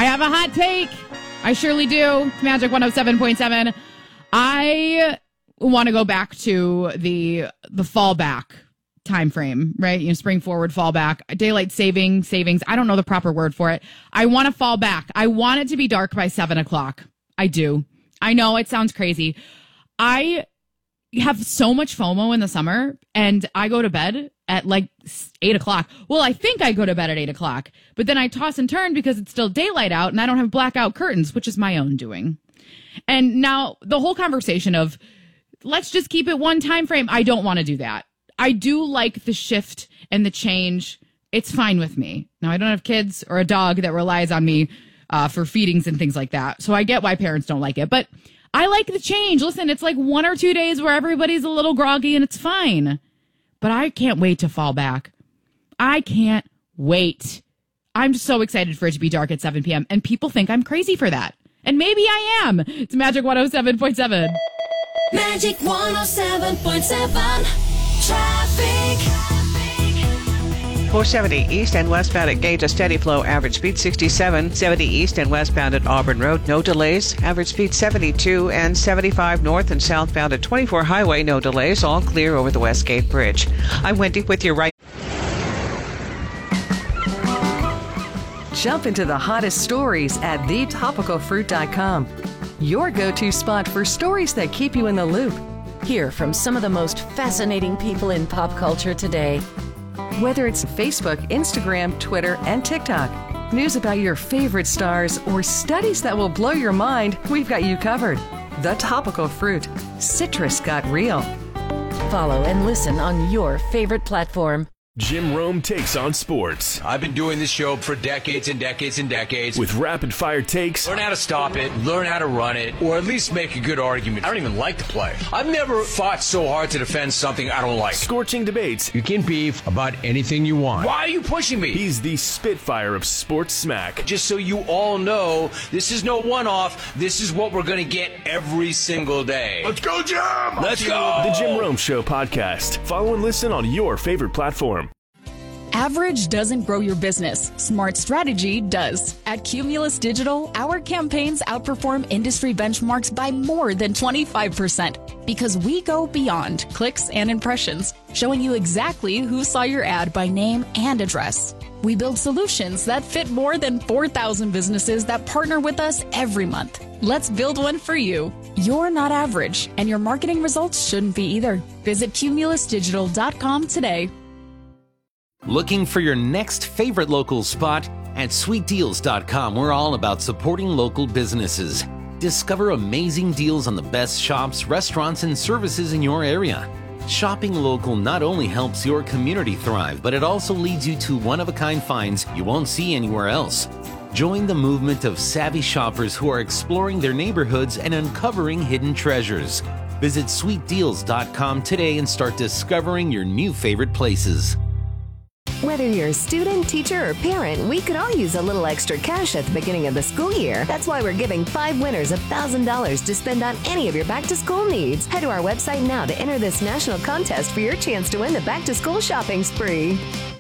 I have a hot take. I surely do. It's Magic 107.7. I want to go back to the fallback time frame, right? Spring forward, fallback, daylight savings. I don't know the proper word for it. I want to fall back. I want it to be dark by 7 o'clock. I do. I know it sounds crazy. I have so much FOMO in the summer, and I go to bed at like 8 o'clock. Well, I think I go to bed at 8 o'clock, but then I toss and turn because it's still daylight out and I don't have blackout curtains, which is my own doing. And now the whole conversation of let's just keep it one time frame. I don't want to do that. I do like the shift and the change. It's fine with me. Now, I don't have kids or a dog that relies on me for feedings and things like that. So I get why parents don't like it, but I like the change. Listen, it's like 1 or 2 days where everybody's a little groggy and it's fine. But I can't wait to fall back. I can't wait. I'm just so excited for it to be dark at 7 p.m. And people think I'm crazy for that. And maybe I am. It's Magic 107.7. Magic 107.7. Traffic. 470 east and westbound at Gage, a steady flow, average speed 67. 70 east and westbound at Auburn Road, no delays. Average speed 72 and 75 north and southbound at 24 Highway, no delays. All clear over the Westgate Bridge. I'm Wendy with your right. Jump into the hottest stories at thetopicalfruit.com. Your go-to spot for stories that keep you in the loop. Hear from some of the most fascinating people in pop culture today. Whether it's Facebook, Instagram, Twitter, and TikTok, news about your favorite stars, or studies that will blow your mind, we've got you covered. The Topical Fruit. Citrus got real. Follow and listen on your favorite platform. Jim Rome takes on sports. I've been doing this show for decades and decades and decades. With rapid-fire takes. Learn how to stop it, learn how to run it, or at least make a good argument. I don't even like the play. I've never fought so hard to defend something I don't like. Scorching debates. You can beef about anything you want. Why are you pushing me? He's the Spitfire of sports smack. Just so you all know, this is no one-off. This is what we're going to get every single day. Let's go, Jim! Let's go! The Jim Rome Show podcast. Follow and listen on your favorite platform. Average doesn't grow your business. Smart strategy does. At Cumulus Digital, our campaigns outperform industry benchmarks by more than 25% because we go beyond clicks and impressions, showing you exactly who saw your ad by name and address. We build solutions that fit more than 4,000 businesses that partner with us every month. Let's build one for you. You're not average, and your marketing results shouldn't be either. Visit cumulusdigital.com today. Looking for your next favorite local spot? At sweetdeals.com, we're all about supporting local businesses. Discover amazing deals on the best shops, restaurants, and services in your area. Shopping local not only helps your community thrive, but it also leads you to one-of-a-kind finds you won't see anywhere else. Join the movement of savvy shoppers who are exploring their neighborhoods and uncovering hidden treasures. Visit sweetdeals.com today and start discovering your new favorite places. Whether you're a student, teacher, or parent, we could all use a little extra cash at the beginning of the school year. That's why we're giving 5 winners $1,000 to spend on any of your back-to-school needs. Head to our website now to enter this national contest for your chance to win the back-to-school shopping spree.